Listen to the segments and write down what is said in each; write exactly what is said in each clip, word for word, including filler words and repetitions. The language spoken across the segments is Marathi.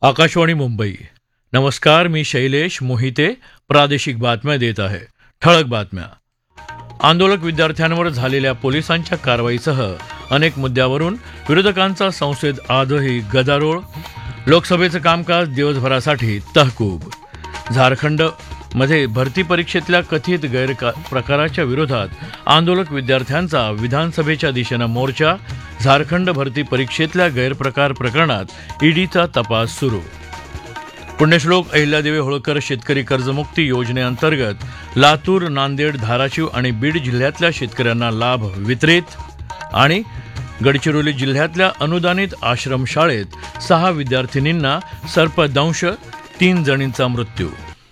आकाशवाणी मुंबई. नमस्कार, मी शैलेश मोहिते प्रादेशिक बातम्या देत आहे. ठळक बातम्या. आंदोलक विद्यार्थ्यांवर झालेल्या पोलिसांच्या कारवाईसह अनेक मुद्द्यावरून विरोधकांचा संसदेत आजही गदारोळ. लोकसभेचं कामकाज दिवसभरासाठी तहकूब. झारखंड मध्ये भरती परीक्षेतल्या कथित गैरप्रकाराच्या विरोधात आंदोलक विद्यार्थ्यांचा विधानसभेच्या दिशेनं मोर्चा. झारखंड भरती परीक्षेतल्या गैरप्रकार प्रकरणात ईडीचा तपास सुरू. पुण्यश्लोक अहिल्यादेवी होळकर शेतकरी कर्जमुक्ती योजनेअंतर्गत लातूर, नांदेड, धाराशिव आणि बीड जिल्ह्यातल्या शेतकऱ्यांना लाभ वितरित. आणि गडचिरोली जिल्ह्यातल्या अनुदानित आश्रमशाळेत सहा विद्यार्थिनींना सर्पदंश, तीन जणींचा मृत्यू.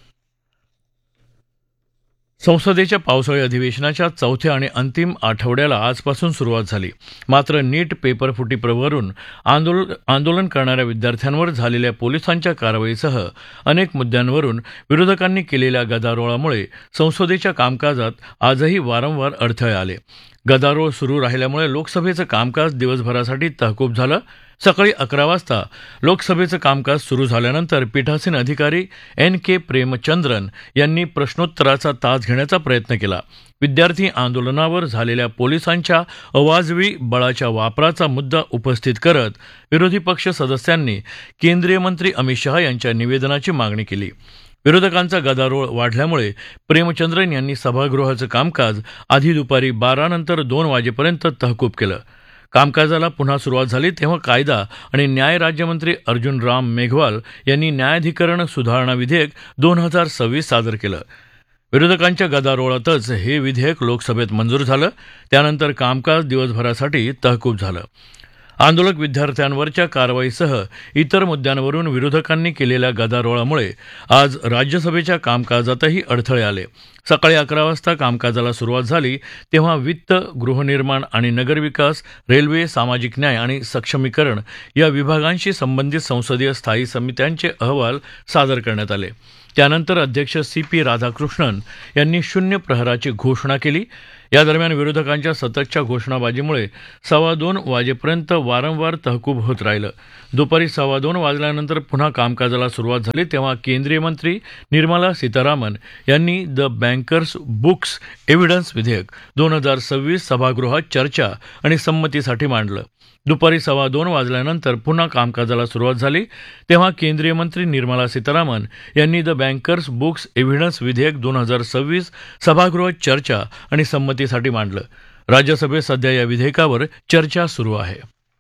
संसदेच्या पावसाळी अधिवेशनाच्या चौथ्या आणि अंतिम आठवड्याला आजपासून सुरुवात झाली. मात्र नीट पेपरफुटीवरून आंदोलन आंदोलन करणाऱ्या विद्यार्थ्यांवर झालेल्या पोलिसांच्या कारवाईसह अनेक मुद्द्यांवरून विरोधकांनी केलेल्या गदारोळामुळे संसदेच्या कामकाजात आजही वारंवार अडथळे आले. गदारोळ सुरू राहिल्यामुळे लोकसभेचं कामकाज दिवसभरासाठी तहकूब झालं. सकाळी अकरा वाजता लोकसभेचं कामकाज सुरू झाल्यानंतर पीठासीन अधिकारी एन के प्रेमचंद्रन यांनी प्रश्नोत्तराचा तास घेण्याचा प्रयत्न केला. विद्यार्थी आंदोलनावर झालेल्या पोलिसांच्या अवाजवी बळाच्या वापराचा मुद्दा उपस्थित करत विरोधी पक्ष सदस्यांनी केंद्रीय मंत्री अमित शहा यांच्या निवेदनाची मागणी केली. विरोधकांचा गदारोळ वाढल्यामुळे प्रेमचंद्रन यांनी सभागृहाचं कामकाज आधी दुपारी बारा नंतर दोन वाजेपर्यंत तहकूब केलं. कामकाजाला पुन्हा सुरुवात झाली तेव्हा कायदा आणि न्याय राज्यमंत्री अर्जुन राम मेघवाल यांनी न्यायाधिकरण सुधारणा विधेयक दोन हजार सव्वीस सादर केलं. विरोधकांच्या गदारोळातच हे विधेयक लोकसभेत मंजूर झालं. त्यानंतर कामकाज दिवसभरासाठी तहकूब झालं. आंदोलक विद्यार्थ्यांवरच्या कारवाईसह इतर मुद्द्यांवरून विरोधकांनी केलेल्या गदारोळामुळे आज राज्यसभेच्या कामकाजातही अडथळे आले. सकाळी अकरा वाजता कामकाजाला सुरुवात झाली तेव्हा वित्त, गृहनिर्माण आणि नगरविकास, रेल्वे, सामाजिक न्याय आणि सक्षमीकरण या विभागांशी संबंधित संसदीय स्थायी समित्यांचे अहवाल सादर करण्यात आले. त्यानंतर अध्यक्ष सी पी राधाकृष्णन यांनी शून्य प्रहराची घोषणा केली. या दरम्यान विरोधकांच्या सततच्या घोषणाबाजीमुळे सव्वा दोन वाजेपर्यंत वारंवार तहकूब होत राहिलं. दुपारी सव्वा दोन वाजल्यानंतर पुन्हा कामकाजाला सुरुवात झाली तेव्हा केंद्रीय मंत्री निर्मला सीतारामन यांनी द बँकर्स बुक्स एव्हिडन्स विधेयक दोन हजार सव्वीस सभागृहात चर्चा आणि संमतीसाठी मांडलं. दुपारी सव्वा दोन वाजल्यानंतर पुन्हा कामकाजाला सुरुवात झाली तेव्हा केंद्रीय मंत्री निर्मला सीतारामन यांनी द बँकर्स बुक्स एव्हिडन्स विधेयक दोन हजार सव्वीस सभागृहात चर्चा आणि संमतीसाठी मांडलं. राज्यसभेत सध्या या विधेयकावर चर्चा सुरू आहे.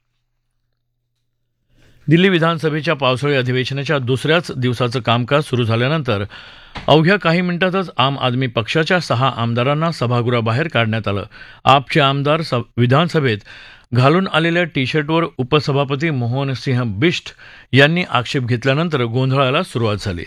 दिल्ली विधानसभेच्या पावसाळी अधिवेशनाच्या दुसऱ्याच दिवसाचं कामकाज सुरू झाल्यानंतर अवघ्या काही मिनिटातच आम आदमी पक्षाच्या सहा आमदारांना सभागृहाबाहेर काढण्यात आलं. आपचे आमदार विधानसभेत घालून आलेल्या टी शर्टवर उपसभापती मोहन सिंह बिष्ट यांनी आक्षेप घेतल्यानंतर गोंधळाला सुरुवात झाली.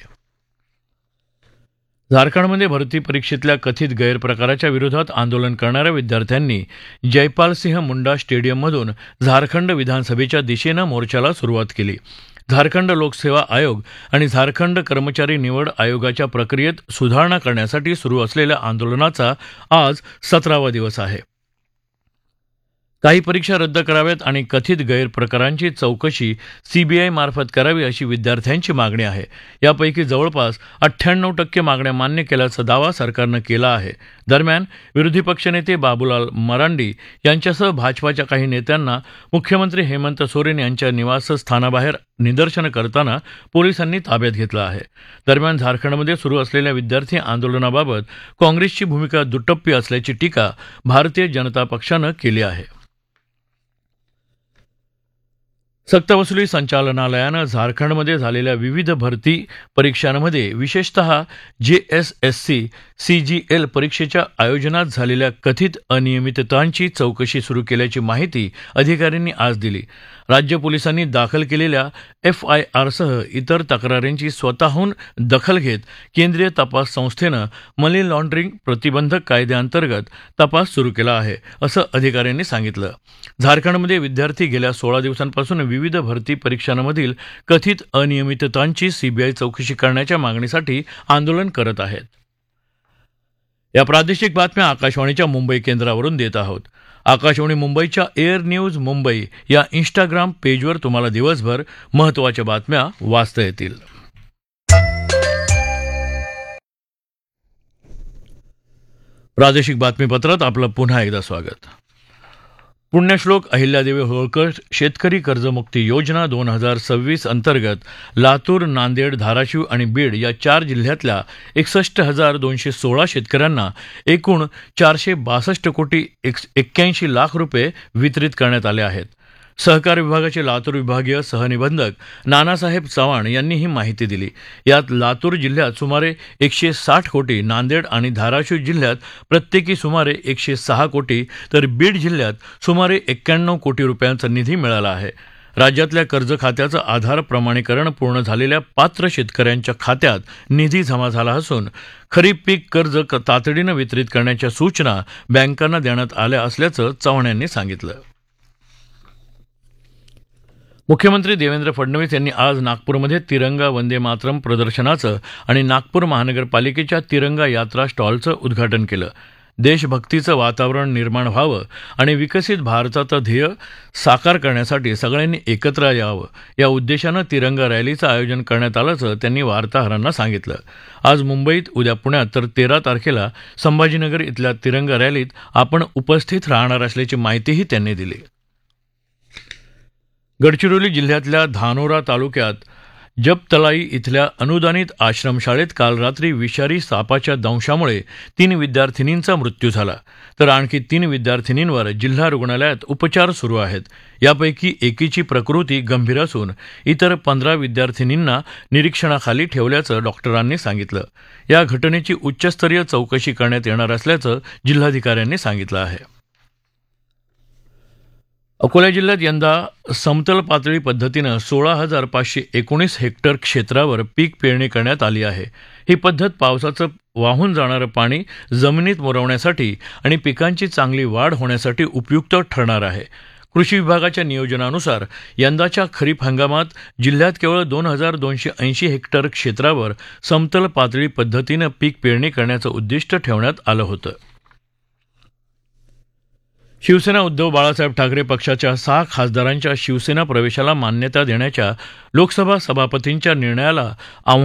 झारखंडमध्ये भरती परीक्षेतल्या कथित गैरप्रकाराच्या विरोधात आंदोलन करणाऱ्या विद्यार्थ्यांनी जयपाल सिंह मुंडा स्टेडियममधून झारखंड विधानसभेच्या दिशेनं मोर्चाला सुरुवात केली. झारखंड लोकसेवा आयोग आणि झारखंड कर्मचारी निवड आयोगाच्या प्रक्रियेत सुधारणा करण्यासाठी सुरू असलेल्या आंदोलनाचा आज सतरावा दिवस आहे. काही परीक्षा रद्द कराव्यात आणि कथित गैरप्रकारांची चौकशी सीबीआय मार्फत करावी अशी विद्यार्थ्यांची मागणी आहे. यापैकी जवळपास अठ्ठ्याण्णव टक्के मागण्या मान्य केल्याचा दावा सरकारनं केला आहे. दरम्यान विरोधी पक्षनेते बाबूलाल मरांडी यांच्यासह भाजपाच्या काही नेत्यांना मुख्यमंत्री हेमंत सोरेन यांच्या निवासस्थानाबाहेर निदर्शनं करताना पोलिसांनी ताब्यात घेतलं आहे. दरम्यान झारखंडमध्ये सुरू असलेल्या विद्यार्थी आंदोलनाबाबत काँग्रेसची भूमिका दुटप्पी असल्याची टीका भारतीय जनता पक्षानं केली आहे. सक्तवसुली संचालनालयानं झारखंडमध्ये झालेल्या विविध भरती परीक्षांमध्ये विशेषतः जे S S C C G L परीक्षेच्या आयोजनात झालेल्या कथित अनियमिततांची चौकशी सुरू केल्याची माहिती अधिकाऱ्यांनी आज दिली. राज्य पोलिसांनी दाखल केलेल्या एफ आय आरसह इतर तक्रारींची स्वतःहून दखल घेत केंद्रीय तपास संस्थेनं मनी लॉन्ड्रिंग प्रतिबंधक कायद्याअंतर्गत तपास सुरू केला आहे असं अधिकाऱ्यांनी सांगितलं. झारखंडमध्ये विद्यार्थी गेल्या सोळा दिवसांपासून विविध भरती परीक्षांमधील कथित अनियमिततांची सीबीआय चौकशी करण्याच्या मागणीसाठी आंदोलन करत आहेत. या प्रादेशिक बातम्या आकाशवाणीच्या मुंबई केंद्रावरून देत आहोत. आकाशवाणी मुंबईच्या एअर न्यूज मुंबई या इंस्टाग्राम पेजवर तुम्हाला दिवसभर महत्त्वाच्या बातम्या वाचता येतील. प्रादेशिक बातमीपत्रात आपलं पुन्हा एकदा स्वागत. पुण्यश्लोक अहिल्यादेवी होळकर शेतकरी कर्जमुक्ती योजना दोन हजार सव्वीस अंतर्गत लातूर, नांदेड, धाराशिव आणि बीड या चार जिल्ह्यातल्या एकसष्ट हजार दोनशे सोळा शेतकऱ्यांना एकूण चारशे बासष्ट कोटी एक्क्याऐंशी लाख रुपये वितरित करण्यात आले आहेत. सहकार विभागाचे लातूर विभागीय सहनिबंधक नानासाहेब चव्हाण यांनी ही माहिती दिली. यात लातूर जिल्ह्यात सुमारे एकशे साठ कोटी, नांदेड आणि धाराशिव जिल्ह्यात प्रत्येकी सुमारे एकशे सहा कोटी तर बीड जिल्ह्यात सुमारे एक्क्याण्णव कोटी रुपयांचा निधी मिळाला आहे. राज्यातल्या कर्ज खात्याचं आधार प्रमाणीकरण पूर्ण झालेल्या पात्र शेतकऱ्यांच्या खात्यात निधी जमा झाला असून खरीप पीक कर्ज तातडीनं वितरित करण्याच्या सूचना बँकांना देण्यात आल्या असल्याचं चव्हाण यांनी सांगितलं. मुख्यमंत्री देवेंद्र फडणवीस यांनी आज नागपूरमध्ये तिरंगा वंदे मातरम प्रदर्शनाचं आणि नागपूर महानगरपालिकेच्या तिरंगा यात्रा स्टॉलचं उद्घाटन केलं. देशभक्तीचं वातावरण निर्माण व्हावं आणि विकसित भारताचं ध्येय साकार करण्यासाठी सगळ्यांनी एकत्र यावं या उद्देशानं तिरंगा रॅलीचं आयोजन करण्यात आल्याचं त्यांनी वार्ताहरांना सांगितलं. आज मुंबईत, उद्या पुण्यात तर तेरा तारखेला संभाजीनगर इथल्या तिरंगा रॅलीत आपण उपस्थित राहणार असल्याची माहितीही त्यांनी दिली. गडचिरोली जिल्ह्यातल्या धानोरा तालुक्यात जबतलाई इथल्या अनुदानित आश्रमशाळेत काल रात्री विषारी सापाच्या दंशामुळे तीन विद्यार्थिनींचा मृत्यू झाला, तर आणखी तीन विद्यार्थिनींवर जिल्हा रुग्णालयात उपचार सुरू आहेत. यापैकी एकीची प्रकृती गंभीर असून इतर पंधरा विद्यार्थिनींना निरीक्षणाखाली ठेवल्याचं डॉक्टरांनी सांगितलं. या घटनेची उच्चस्तरीय चौकशी करण्यात येणार असल्याचं जिल्हाधिकाऱ्यांनी सांगितलं आहे. अकोला जिल्ह्यात यंदा समतल पातळी पद्धतीनं सोळा हजार पाचशे एकोणीस हेक्टर क्षेत्रावर पीक पेरणी करण्यात आली आहे. ही पद्धत पावसाचं वाहून जाणारं पाणी जमिनीत मुरवण्यासाठी आणि पिकांची चांगली वाढ होण्यासाठी उपयुक्त ठरणार आहे. कृषी विभागाच्या नियोजनानुसार यंदाच्या खरीप हंगामात जिल्ह्यात केवळ दोन हजार दोनशे ऐंशी हेक्टर क्षेत्रावर समतल पातळी पद्धतीनं पीक पेरणी करण्याचं उद्दिष्ट ठेवण्यात आलं होतं. शिवसेना उद्धव बाळासाहेब ठाकरे पक्षाच्या सहा खासदारांच्या शिवसेना प्रवेशाला मान्यता देण्याच्या लोकसभा सभापतींच्या निर्णयाला आव्हान